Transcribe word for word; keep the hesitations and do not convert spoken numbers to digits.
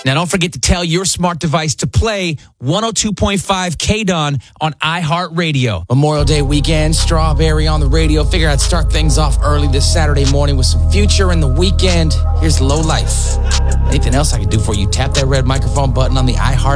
Now, don't forget to tell your smart device to play one oh two point five K D O N on iHeartRadio. Memorial Day weekend, Strawberry on the radio. Figure I'd start things off early this Saturday morning with some Future in the Weekend. Here's Low Life. Anything else I can do for you? Tap that red microphone button on the iHeart